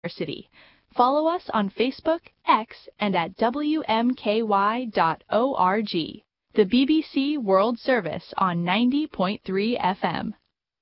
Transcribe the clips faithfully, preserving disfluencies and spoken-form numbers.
University. Follow us on Facebook, X, and at w m k y dot org. The B B C World Service on ninety point three F M.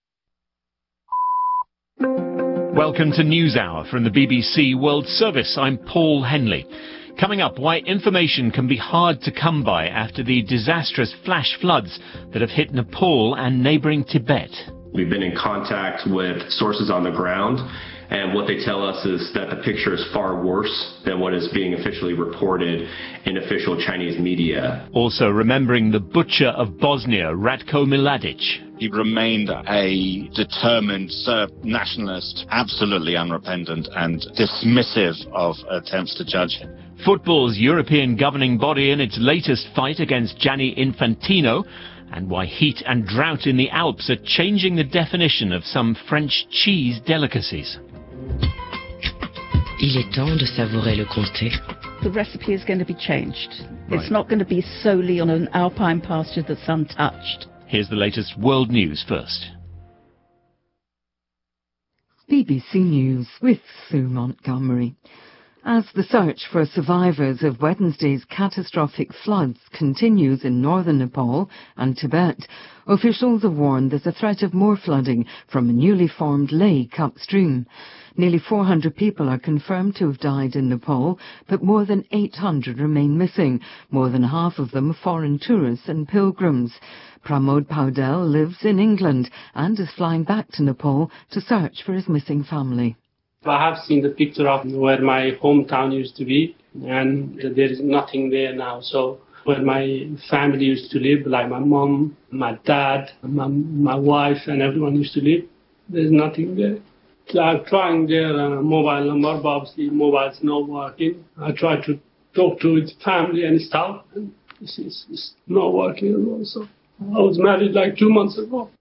Welcome to NewsHour from the B B C World Service. I'm Paul Henley. Coming up, why information can be hard to come by after the disastrous flash floods that have hit Nepal and neighbouring Tibet. We've been in contact with sources on the ground, and what they tell us is that the picture is far worse than what is being officially reported in official Chinese media. Also remembering the butcher of Bosnia, Ratko Mladic. He remained a determined Serb nationalist, absolutely unrepentant and dismissive of attempts to judge him. Football's European governing body in its latest fight against Gianni Infantino, and why heat and drought in the Alps are changing the definition of some French cheese delicacies. Il est temps de savourer le comté. The recipe is going to be changed. Right. It's not going to be solely on an alpine pasture that's untouched. Here's the latest world news first. B B C News with Sue Montgomery. As the search for survivors of Wednesday's catastrophic floods continues in northern Nepal and Tibet, officials have warned there's a threat of more flooding from a newly formed lake upstream. Nearly four hundred people are confirmed to have died in Nepal, but more than eight hundred remain missing, more than half of them foreign tourists and pilgrims. Pramod Paudel lives in England and is flying back to Nepal to search for his missing family. I have seen the picture of where my hometown used to be, and there is nothing there now. So where my family used to live, like my mom, my dad, my, my wife, and everyone used to live, there's nothing there. So I'm trying their uh, mobile number, but obviously mobile's not working. I tried to talk to his family and stuff, and it's, it's, it's not working at all. So I was married like two months ago.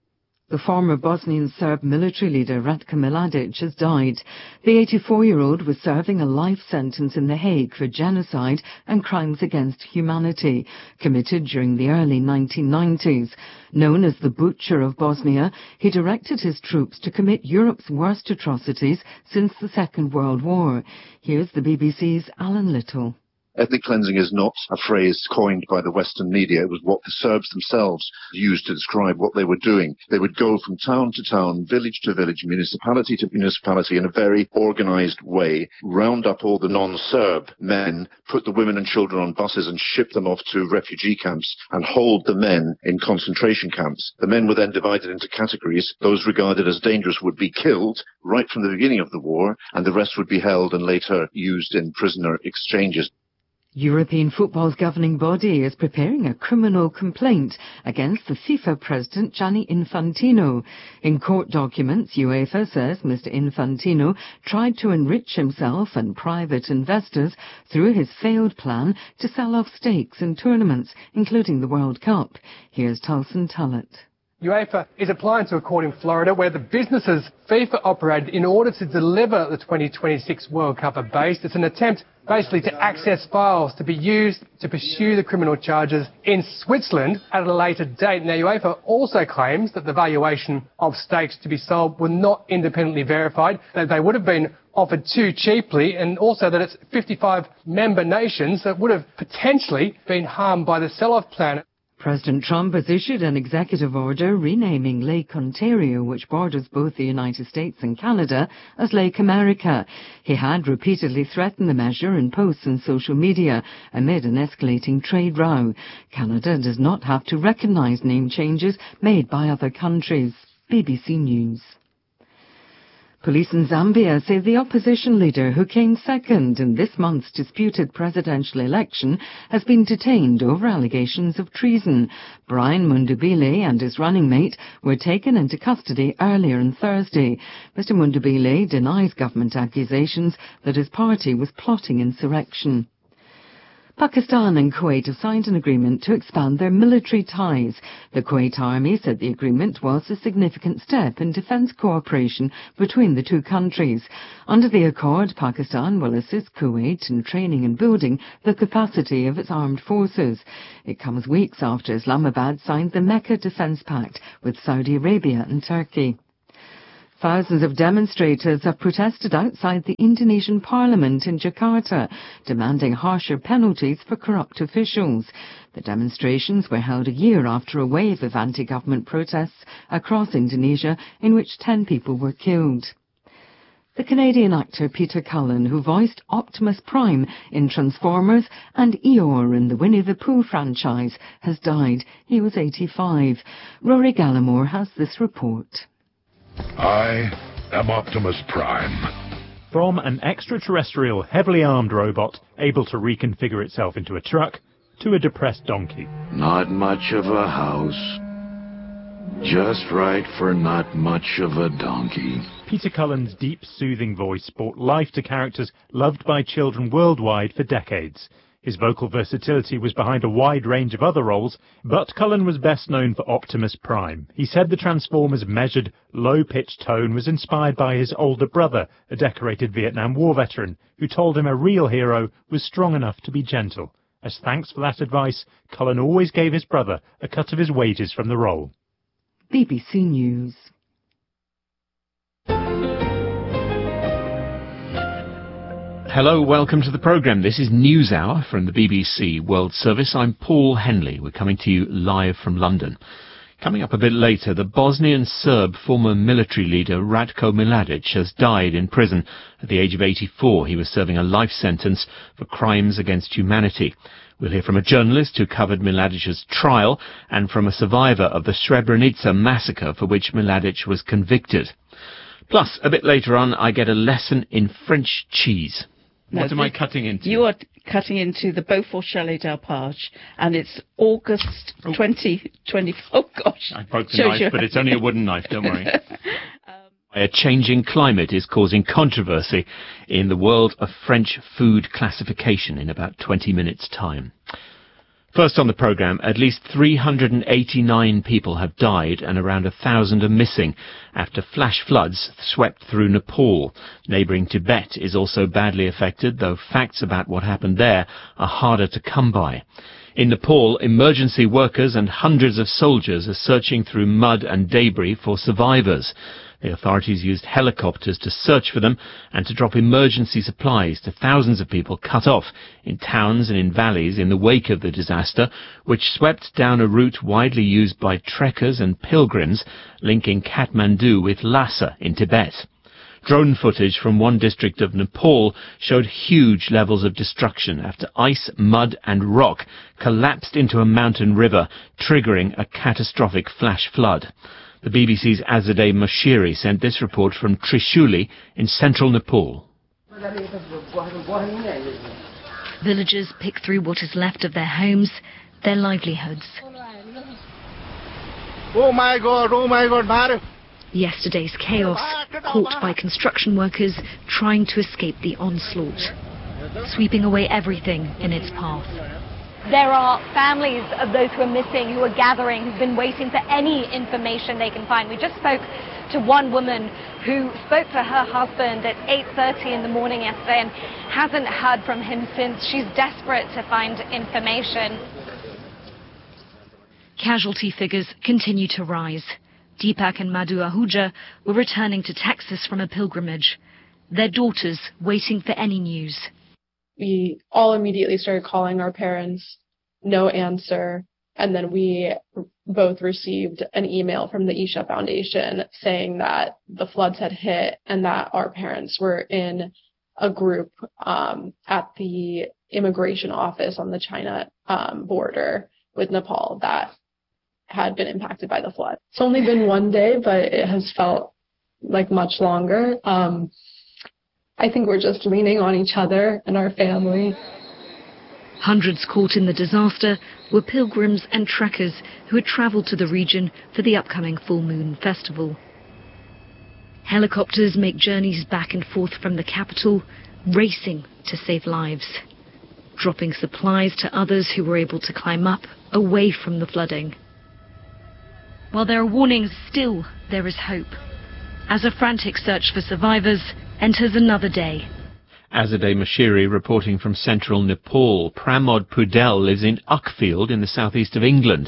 The former Bosnian Serb military leader Ratko Mladic has died. The eighty-four-year-old was serving a life sentence in The Hague for genocide and crimes against humanity, committed during the early nineteen nineties. Known as the Butcher of Bosnia, he directed his troops to commit Europe's worst atrocities since the Second World War. Here's the B B C's Alan Little. Ethnic cleansing is not a phrase coined by the Western media. It was what the Serbs themselves used to describe what they were doing. They would go from town to town, village to village, municipality to municipality in a very organized way, round up all the non-Serb men, put the women and children on buses and ship them off to refugee camps and hold the men in concentration camps. The men were then divided into categories. Those regarded as dangerous would be killed right from the beginning of the war, and the rest would be held and later used in prisoner exchanges. European football's governing body is preparing a criminal complaint against the FIFA president Gianni Infantino. In court documents, UEFA says Mister Infantino tried to enrich himself and private investors through his failed plan to sell off stakes in tournaments, including the World Cup. Here's Tulson Tullett. UEFA is applying to a court in Florida where the businesses FIFA operated in order to deliver the twenty twenty-six World Cup are based. It's an attempt basically to access files to be used to pursue the criminal charges in Switzerland at a later date. Now, UEFA also claims that the valuation of stakes to be sold were not independently verified, that they would have been offered too cheaply, and also that it's fifty-five member nations that would have potentially been harmed by the sell-off plan. President Trump has issued an executive order renaming Lake Ontario, which borders both the United States and Canada, as Lake America. He had repeatedly threatened the measure in posts on social media amid an escalating trade row. Canada does not have to recognise name changes made by other countries. B B C News. Police in Zambia say the opposition leader who came second in this month's disputed presidential election has been detained over allegations of treason. Brian Mundubile and his running mate were taken into custody earlier on Thursday. Mister Mundubile denies government accusations that his party was plotting insurrection. Pakistan and Kuwait have signed an agreement to expand their military ties. The Kuwait Army said the agreement was a significant step in defence cooperation between the two countries. Under the accord, Pakistan will assist Kuwait in training and building the capacity of its armed forces. It comes weeks after Islamabad signed the Mecca Defence Pact with Saudi Arabia and Turkey. Thousands of demonstrators have protested outside the Indonesian parliament in Jakarta, demanding harsher penalties for corrupt officials. The demonstrations were held a year after a wave of anti-government protests across Indonesia in which ten people were killed. The Canadian actor Peter Cullen, who voiced Optimus Prime in Transformers and Eeyore in the Winnie the Pooh franchise, has died. He was eighty-five. Rory Gallimore has this report. I am Optimus Prime. From an extraterrestrial, heavily armed robot able to reconfigure itself into a truck, to a depressed donkey. Not much of a house. Just right for not much of a donkey. Peter Cullen's deep, soothing voice brought life to characters loved by children worldwide for decades. His vocal versatility was behind a wide range of other roles, but Cullen was best known for Optimus Prime. He said the Transformers' measured, low-pitched tone was inspired by his older brother, a decorated Vietnam War veteran, who told him a real hero was strong enough to be gentle. As thanks for that advice, Cullen always gave his brother a cut of his wages from the role. B B C News. Hello, welcome to the programme. This is NewsHour from the B B C World Service. I'm Paul Henley. We're coming to you live from London. Coming up a bit later, the Bosnian Serb former military leader Ratko Mladic has died in prison at the age of eighty-four. He was serving a life sentence for crimes against humanity. We'll hear from a journalist who covered Mladic's trial and from a survivor of the Srebrenica massacre for which Mladic was convicted. Plus, a bit later on, I get a lesson in French cheese. No, what am I cutting into? You are cutting into the Beaufort Chalet d'Alpage, and it's August oh. twenty twenty. Oh, gosh. I broke the knife, but it's only a wooden knife, don't worry. um, a changing climate is causing controversy in the world of French food classification in about twenty minutes' time. First on the programme, at least three hundred eighty-nine people have died and around one thousand are missing after flash floods swept through Nepal. Neighbouring Tibet is also badly affected, though facts about what happened there are harder to come by. In Nepal, emergency workers and hundreds of soldiers are searching through mud and debris for survivors. The authorities used helicopters to search for them and to drop emergency supplies to thousands of people cut off in towns and in valleys in the wake of the disaster, which swept down a route widely used by trekkers and pilgrims linking Kathmandu with Lhasa in Tibet. Drone footage from one district of Nepal showed huge levels of destruction after ice, mud and rock collapsed into a mountain river, triggering a catastrophic flash flood. The B B C's Azadeh Moshiri sent this report from Trishuli in central Nepal. Villagers pick through what is left of their homes, their livelihoods. Oh my God, oh my God, Mario. Yesterday's chaos, caught by construction workers trying to escape the onslaught, sweeping away everything in its path. There are families of those who are missing, who are gathering, who've been waiting for any information they can find. We just spoke to one woman who spoke to her husband at eight thirty in the morning yesterday and hasn't heard from him since. She's desperate to find information. Casualty figures continue to rise. Deepak and Madhu Ahuja were returning to Texas from a pilgrimage. Their daughters waiting for any news. We all immediately started calling our parents, no answer. And then we both received an email from the Isha Foundation saying that the floods had hit and that our parents were in a group um, at the immigration office on the China um, border with Nepal that had been impacted by the flood. It's only been one day, but it has felt like much longer. Um, I think we're just leaning on each other and our family. Hundreds caught in the disaster were pilgrims and trekkers who had travelled to the region for the upcoming full moon festival. Helicopters make journeys back and forth from the capital, racing to save lives, dropping supplies to others who were able to climb up away from the flooding. While there are warnings, still there is hope. As a frantic search for survivors enters another day. Azadeh Moshiri reporting from central Nepal. Pramod Pudel lives in Uckfield in the southeast of England.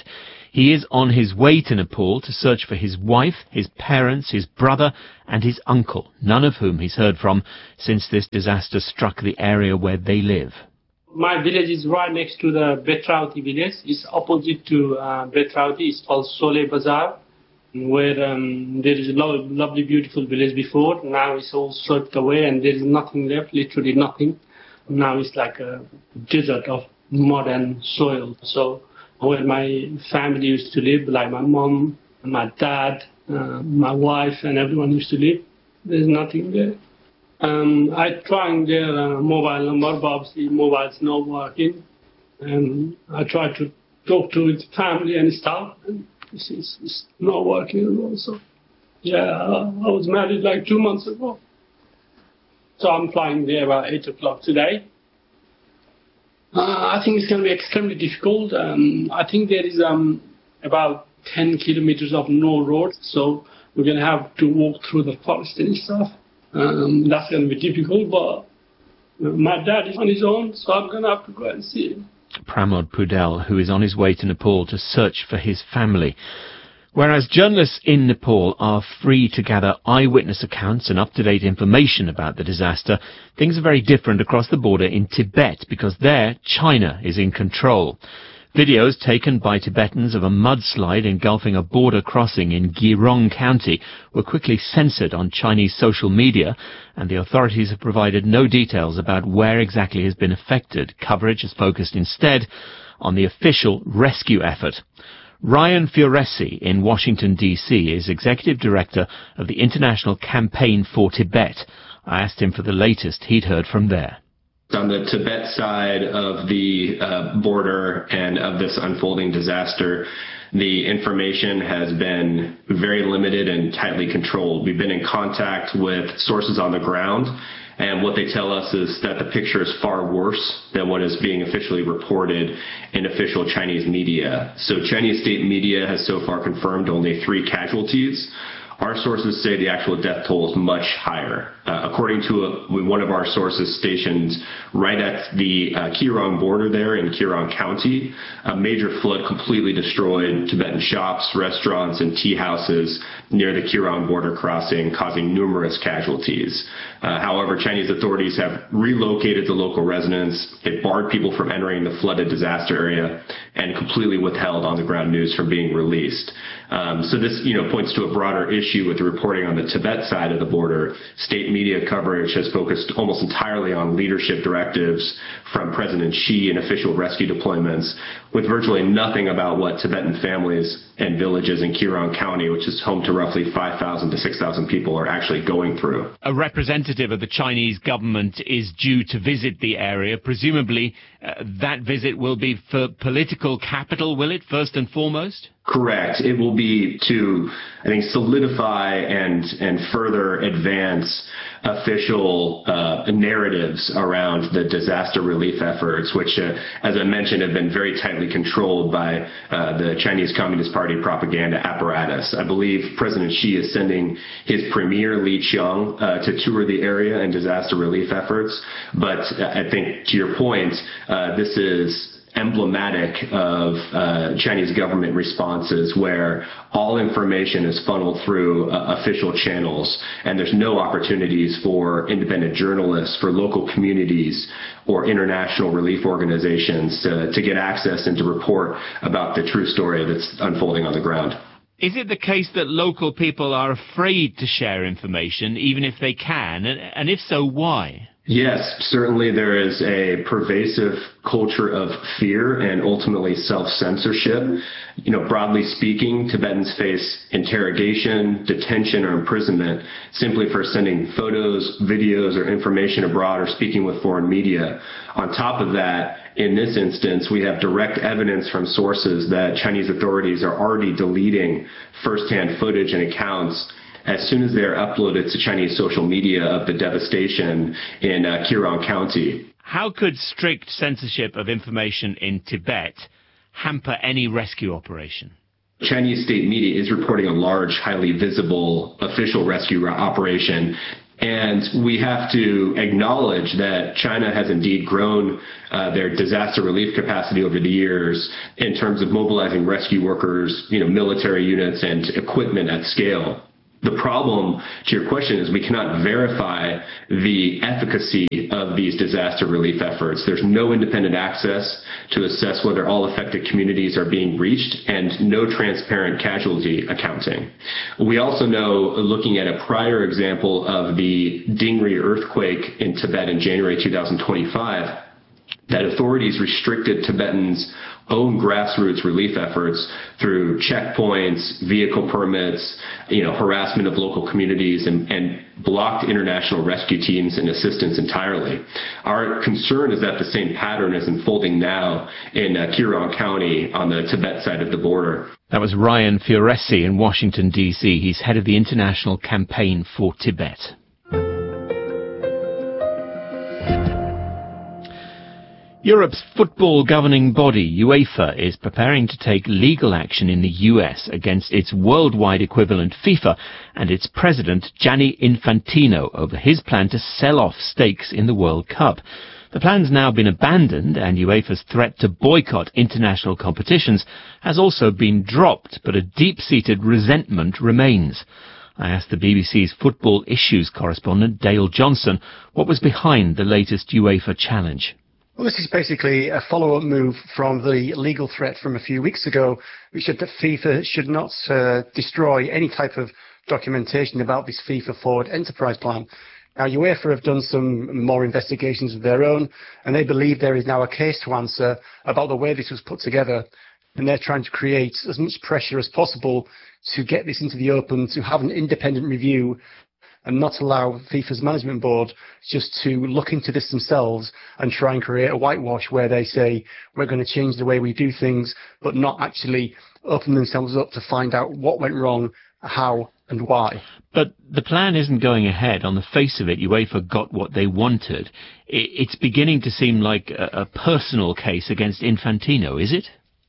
He is on his way to Nepal to search for his wife, his parents, his brother and his uncle, none of whom he's heard from since this disaster struck the area where they live. My village is right next to the Betrauti village. It's opposite to uh, Betrauti. It's called Sole Bazaar, where um, there is a lo- lovely, beautiful village before. Now it's all swept away and there is nothing left, literally nothing. Now it's like a desert of mud and soil. So where my family used to live, like my mom, my dad, uh, my wife and everyone used to live, there's nothing there. Um, I tried their uh, mobile number, but obviously mobile's not working. And I tried to talk to his family and stuff, and it's, it's, it's not working at all. So, yeah, I, I was married like two months ago. So I'm flying there about eight o'clock today. Uh, I think it's going to be extremely difficult. Um, I think there is um, about ten kilometers of no road, so we're going to have to walk through the forest and stuff. Um, that's going to be difficult, but you know, my dad is on his own, so I'm going to have to go and see him. Pramod Pudel, who is on his way to Nepal to search for his family. Whereas journalists in Nepal are free to gather eyewitness accounts and up-to-date information about the disaster, things are very different across the border in Tibet, because there China is in control. Videos taken by Tibetans of a mudslide engulfing a border crossing in Girong County were quickly censored on Chinese social media, and the authorities have provided no details about where exactly has been affected. Coverage has focused instead on the official rescue effort. Ryan Fioresi in Washington, D C is Executive Director of the International Campaign for Tibet. I asked him for the latest he'd heard from there. On the Tibet side of the uh, border and of this unfolding disaster, the information has been very limited and tightly controlled. We've been in contact with sources on the ground, and what they tell us is that the picture is far worse than what is being officially reported in official Chinese media. So Chinese state media has so far confirmed only three casualties. Our sources say the actual death toll is much higher. Uh, according to a, one of our sources stationed right at the uh, Kirong border there in Kirong County, a major flood completely destroyed Tibetan shops, restaurants, and tea houses near the Kirong border crossing, causing numerous casualties. Uh, however, Chinese authorities have relocated the local residents. They barred people from entering the flooded disaster area and completely withheld on-the-ground news from being released. Um, so this, you know, points to a broader issue with the reporting on the Tibet side of the border. State media coverage has focused almost entirely on leadership directives from President Xi and official rescue deployments, with virtually nothing about what Tibetan families and villages in Kirong County, which is home to roughly five thousand to six thousand people, are actually going through. A representative of the Chinese government is due to visit the area. Presumably, uh, that visit will be for political capital, will it, first and foremost? Correct. It will be to, I think, solidify and and further advance official uh, narratives around the disaster relief efforts, which, uh, as I mentioned, have been very tightly controlled by uh, the Chinese Communist Party propaganda apparatus. I believe President Xi is sending his premier, Li Qiang, uh, to tour the area and disaster relief efforts. But I think, to your point, uh, this is emblematic of uh, Chinese government responses where all information is funneled through uh, official channels, and there's no opportunities for independent journalists, for local communities, or international relief organizations to, to get access and to report about the true story that's unfolding on the ground. Is it the case that local people are afraid to share information, even if they can? And, and if so, why? Yes, certainly there is a pervasive culture of fear and ultimately self-censorship. You know, broadly speaking, Tibetans face interrogation, detention, or imprisonment simply for sending photos, videos, or information abroad or speaking with foreign media. On top of that, in this instance, we have direct evidence from sources that Chinese authorities are already deleting firsthand footage and accounts as soon as they are uploaded to Chinese social media of the devastation in uh, Kirong County. How could strict censorship of information in Tibet hamper any rescue operation? Chinese state media is reporting a large, highly visible official rescue operation And we have to acknowledge that China has indeed grown uh, their disaster relief capacity over the years in terms of mobilizing rescue workers, you know, military units and equipment at scale. The problem, to your question, is we cannot verify the efficacy of these disaster relief efforts. There's no independent access to assess whether all affected communities are being reached, and no transparent casualty accounting. We also know, looking at a prior example of the Dingri earthquake in Tibet in January two thousand twenty-five, that authorities restricted Tibetans' own grassroots relief efforts through checkpoints, vehicle permits, you know, harassment of local communities, and, and blocked international rescue teams and assistance entirely. Our concern is that the same pattern is unfolding now in uh, Kirong County on the Tibet side of the border. That was Ryan Fioresi in Washington, D C He's head of the International Campaign for Tibet. Europe's football governing body, UEFA, is preparing to take legal action in the U S against its worldwide equivalent FIFA and its president, Gianni Infantino, over his plan to sell off stakes in the World Cup. The plan's now been abandoned, and UEFA's threat to boycott international competitions has also been dropped, but a deep-seated resentment remains. I asked the B B C's football issues correspondent, Dale Johnson, what was behind the latest UEFA challenge. Well, this is basically a follow-up move from the legal threat from a few weeks ago, which said that FIFA should not uh, destroy any type of documentation about this FIFA Forward Enterprise Plan. Now, UEFA have done some more investigations of their own, and they believe there is now a case to answer about the way this was put together, and they're trying to create as much pressure as possible to get this into the open, to have an independent review, and not allow FIFA's management board just to look into this themselves and try and create a whitewash where they say, we're going to change the way we do things, but not actually open themselves up to find out what went wrong, how and why. But the plan isn't going ahead. On the face of it, UEFA got what they wanted. It's beginning to seem like a, a personal case against Infantino, is it?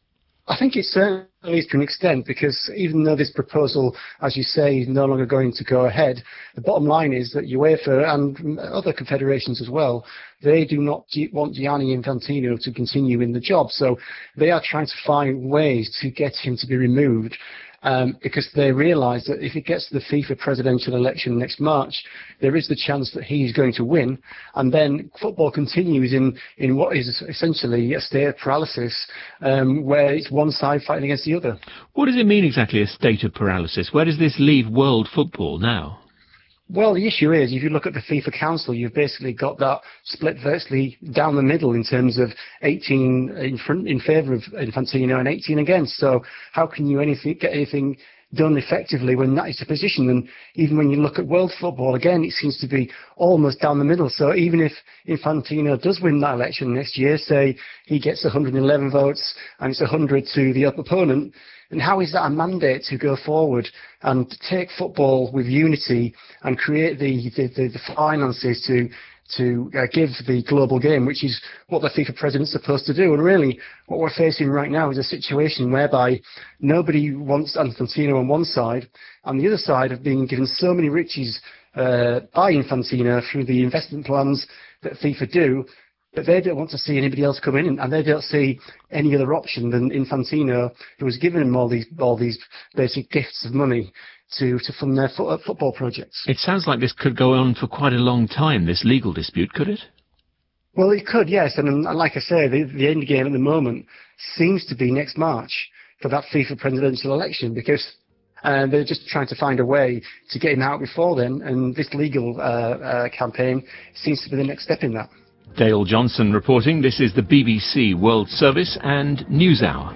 I think it certainly is to an extent, because even though this proposal, as you say, is no longer going to go ahead, the bottom line is that UEFA and other confederations as well, they do not want Gianni Infantino to continue in the job. So they are trying to find ways to get him to be removed. Um, because they realise that if it gets to the FIFA presidential election next March, there is the chance that he is going to win, and then football continues in, in what is essentially a state of paralysis, um, where it's one side fighting against the other. What does it mean exactly, a state of paralysis? Where does this leave world football now? Well, the issue is, if you look at the FIFA Council, you've basically got that split virtually down the middle in terms of eighteen in front, in favour of Infantino and eighteen against. So how can you anything, get anything done effectively when that is the position? And even when you look at world football, again, it seems to be almost down the middle. So even if Infantino does win that election next year, say he gets one hundred eleven votes and it's one hundred to the opponent, and how is that a mandate to go forward and take football with unity and create the, the, the, the finances to to uh, give the global game, which is what the FIFA president's supposed to do? And really, what we're facing right now is a situation whereby nobody wants Infantino on one side, and the other side have been given so many riches uh, by Infantino through the investment plans that FIFA do, but they don't want to see anybody else come in, and they don't see any other option than Infantino, who has given them all these all these basic gifts of money to, to fund their fo- football projects. It sounds like this could go on for quite a long time, this legal dispute, could it? Well, it could, yes. And, and like I say, the, the end game at the moment seems to be next March for that FIFA presidential election, because uh, they're just trying to find a way to get him out before then, and this legal uh, uh, campaign seems to be the next step in that. Dale Johnson reporting. This is the B B C World Service and NewsHour.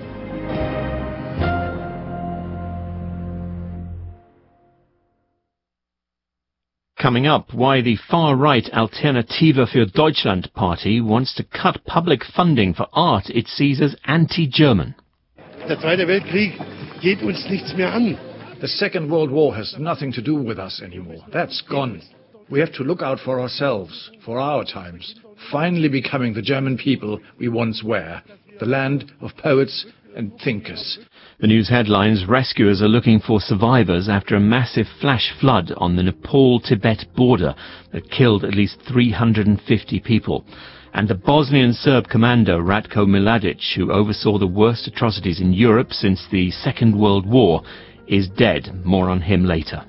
Coming up, why the far-right Alternative für Deutschland party wants to cut public funding for art it sees as anti-German. Der Zweite Weltkrieg geht uns nichts mehr an. The Second World War has nothing to do with us anymore. That's gone. We have to look out for ourselves, for our times, finally becoming the German people we once were, the land of poets and thinkers. The news headlines: rescuers are looking for survivors after a massive flash flood on the Nepal-Tibet border that killed at least three hundred fifty people. And the Bosnian Serb commander Ratko Mladic, who oversaw the worst atrocities in Europe since the Second World War, is dead. More on him later.